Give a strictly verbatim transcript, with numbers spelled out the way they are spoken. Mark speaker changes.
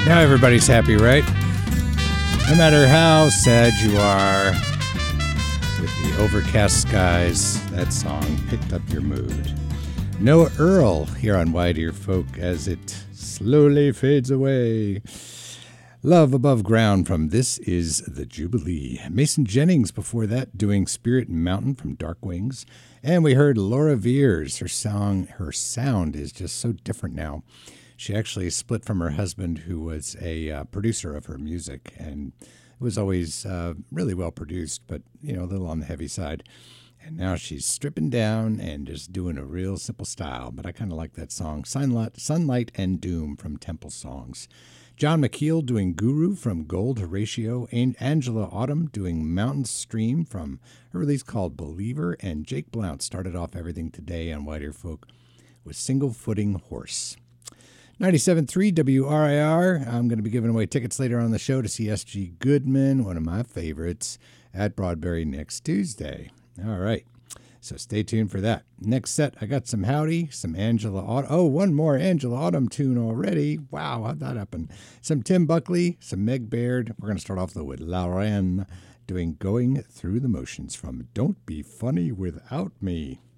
Speaker 1: Now everybody's happy, right? No matter how sad you are, with the overcast skies, that song picked up your mood. Noah Earl here on Wide Ear Folk as it slowly fades away. Love Above Ground from This Is the Jubilee. Mason Jennings before that doing Spirit Mountain from Dark Wings. And we heard Laura Veers. Her song, her sound is just so different now. She actually split from her husband, who was a uh, producer of her music, and it was always uh, really well produced, but, you know, a little on the heavy side. And now she's stripping down and just doing a real simple style, but I kind of like that song. Sunlight, Sunlight and Doom from Temple Songs. John McKeel doing Guru from Gold Horatio, and Angela Autumn doing Mountain Stream from a release called Believer, and Jake Blount started off everything today on Wide Ear Folk with Single Footing Horse. ninety-seven point three W R I R. I'm going to be giving away tickets later on the show to see S G Goodman, one of my favorites, at Broadberry next Tuesday. All right, so stay tuned for that. Next set, I got some Howdy, some Angela Autumn. Oh, one more Angela Autumn tune already. Wow, how'd that happen? Some Tim Buckley, some Meg Baird. We're going to start off, though, with Lauren doing Going Through the Motions from Don't Be Funny Without Me.